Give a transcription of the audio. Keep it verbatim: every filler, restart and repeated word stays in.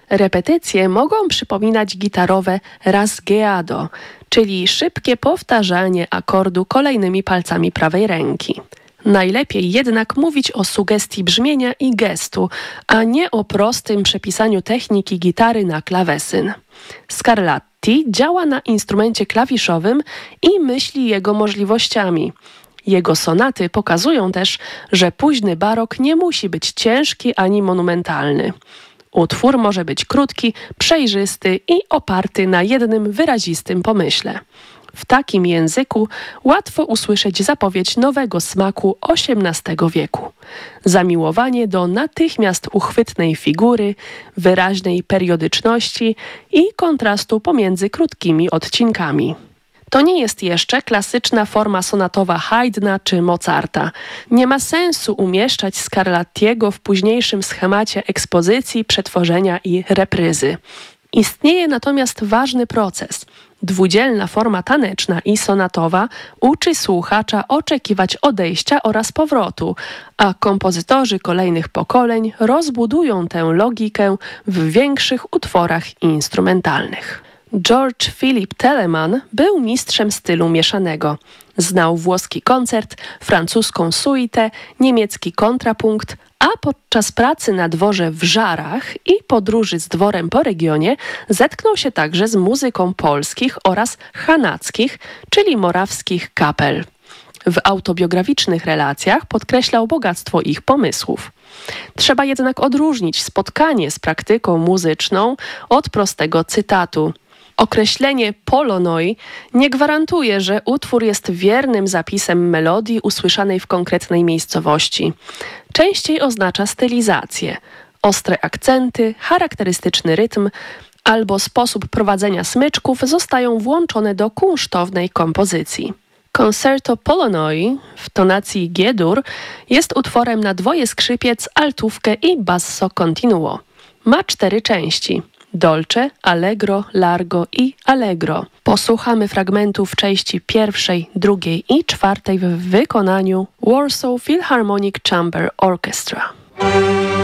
Repetycje mogą przypominać gitarowe rasgueado, czyli szybkie powtarzanie akordu kolejnymi palcami prawej ręki. Najlepiej jednak mówić o sugestii brzmienia i gestu, a nie o prostym przepisaniu techniki gitary na klawesyn. Scarlatti działa na instrumencie klawiszowym i myśli jego możliwościami. Jego sonaty pokazują też, że późny barok nie musi być ciężki ani monumentalny. Utwór może być krótki, przejrzysty i oparty na jednym wyrazistym pomyśle. W takim języku łatwo usłyszeć zapowiedź nowego smaku osiemnastego wieku. Zamiłowanie do natychmiast uchwytnej figury, wyraźnej periodyczności i kontrastu pomiędzy krótkimi odcinkami. To nie jest jeszcze klasyczna forma sonatowa Haydna czy Mozarta. Nie ma sensu umieszczać Scarlattiego w późniejszym schemacie ekspozycji, przetworzenia i repryzy. Istnieje natomiast ważny proces. Dwudzielna forma taneczna i sonatowa uczy słuchacza oczekiwać odejścia oraz powrotu, a kompozytorzy kolejnych pokoleń rozbudują tę logikę w większych utworach instrumentalnych. George Philip Telemann był mistrzem stylu mieszanego. Znał włoski koncert, francuską suitę, niemiecki kontrapunkt, a podczas pracy na dworze w Żarach i podróży z dworem po regionie zetknął się także z muzyką polskich oraz chanackich, czyli morawskich kapel. W autobiograficznych relacjach podkreślał bogactwo ich pomysłów. Trzeba jednak odróżnić spotkanie z praktyką muzyczną od prostego cytatu. Określenie polonoi nie gwarantuje, że utwór jest wiernym zapisem melodii usłyszanej w konkretnej miejscowości. Częściej oznacza stylizację, ostre akcenty, charakterystyczny rytm albo sposób prowadzenia smyczków zostają włączone do kunsztownej kompozycji. Concerto Polonoi w tonacji G-dur jest utworem na dwoje skrzypiec, altówkę i basso continuo. Ma cztery części. Dolce, Allegro, Largo i Allegro. Posłuchamy fragmentów części pierwszej, drugiej i czwartej w wykonaniu Warsaw Philharmonic Chamber Orchestra.